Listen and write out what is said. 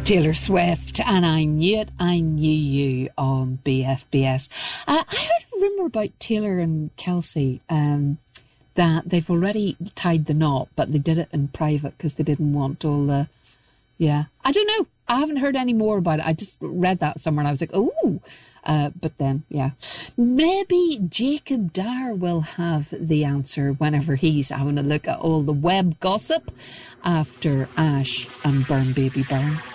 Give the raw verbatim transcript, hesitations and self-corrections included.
Taylor Swift, and I Knew It, I Knew You on B F B S. Uh, I heard a rumour about Taylor and Kelsey, um, that they've already tied the knot, but they did it in private because they didn't want all the... Yeah. I don't know. I haven't heard any more about it. I just read that somewhere and I was like, ooh. Uh, but then, yeah. Maybe Jacob Dyer will have the answer whenever he's having a look at all the web gossip after Ash and Burn Baby Burn.